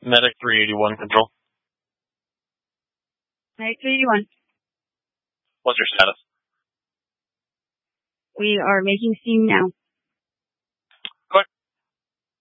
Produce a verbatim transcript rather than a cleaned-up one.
Medic three eighty-one control. Medic three eighty-one. What's your status? We are making scene now.